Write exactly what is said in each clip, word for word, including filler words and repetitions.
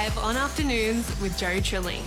live on Afternoons with Joe Trilling.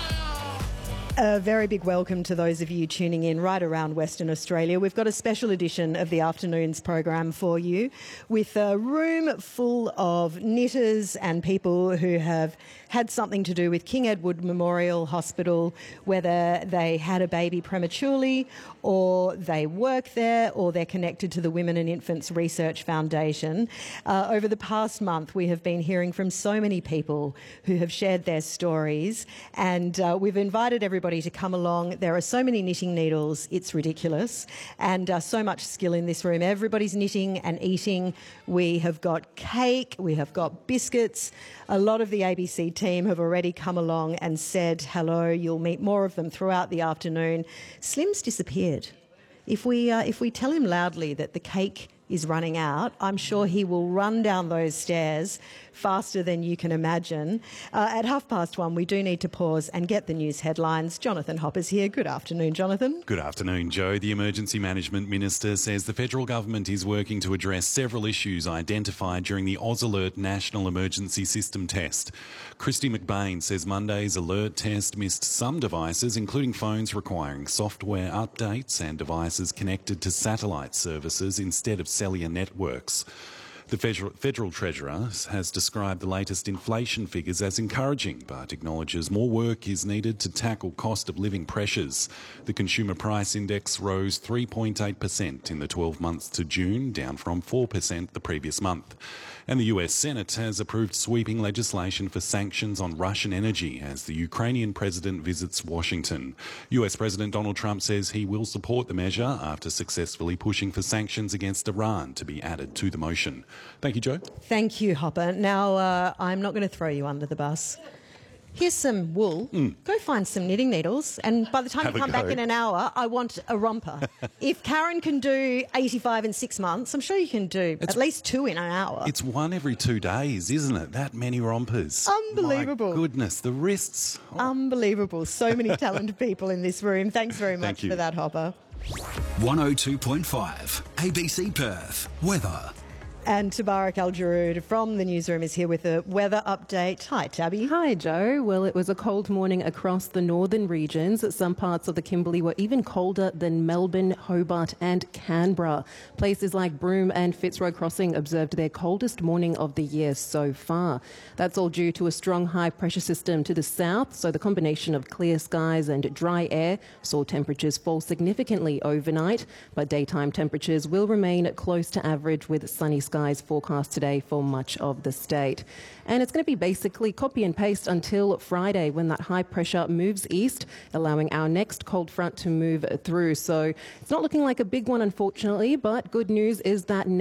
A very big welcome to those of you tuning in right around Western Australia. We've got a special edition of the Afternoons program for you with a room full of knitters and people who have had something to do with King Edward Memorial Hospital, whether they had a baby prematurely or they work there or they're connected to the Women and Infants Research Foundation. Uh, over the past month, we have been hearing from so many people who have shared their stories, and uh, we've invited everybody to come along. There are so many knitting needles, it's ridiculous, and uh, so much skill in this room. Everybody's knitting and eating. We have got cake, we have got biscuits. A lot of the A B C team have already come along and said hello. You'll meet more of them throughout the afternoon. Slim's disappeared. If we, uh, if we tell him loudly that the cake is running out, I'm sure he will run down those stairs faster than you can imagine. Uh, at half past one, we do need to pause and get the news headlines. Jonathan Hopper's here. Good afternoon, Jonathan. Good afternoon, Joe. The Emergency Management Minister says the federal government is working to address several issues identified during the AusAlert National Emergency System test. Christy McBain says Monday's alert test missed some devices, including phones requiring software updates and devices connected to satellite services instead of cellular networks. The federal, federal Treasurer has described the latest inflation figures as encouraging, but acknowledges more work is needed to tackle cost of living pressures. The Consumer Price Index rose three point eight percent in the twelve months to June, down from four percent the previous month. And the U S Senate has approved sweeping legislation for sanctions on Russian energy as the Ukrainian president visits Washington. U S President Donald Trump says he will support the measure after successfully pushing for sanctions against Iran to be added to the motion. Thank you, Joe. Thank you, Hopper. Now, uh, I'm not going to throw you under the bus. Here's some wool. Mm. Go find some knitting needles, and by the time Have you come back in an hour, I want a romper. If Karen can do eighty-five in six months, I'm sure you can do it's, at least two in an hour. It's one every two days, isn't it? That many rompers. Unbelievable. My goodness, the wrists. Oh. Unbelievable. So many talented people in this room. Thanks very much for that, Hopper. one oh two point five A B C Perth. Weather. And Tabarak Al-Jarood from the newsroom is here with a weather update. Hi, Tabby. Hi, Joe. Well, it was a cold morning across the northern regions. Some parts of the Kimberley were even colder than Melbourne, Hobart and Canberra. Places like Broome and Fitzroy Crossing observed their coldest morning of the year so far. That's all due to a strong high-pressure system to the south, so the combination of clear skies and dry air saw temperatures fall significantly overnight, but daytime temperatures will remain close to average with sunny skies. Skies forecast today for much of the state. And it's going to be basically copy and paste until Friday when that high pressure moves east, allowing our next cold front to move through. So it's not looking like a big one, unfortunately, but good news is that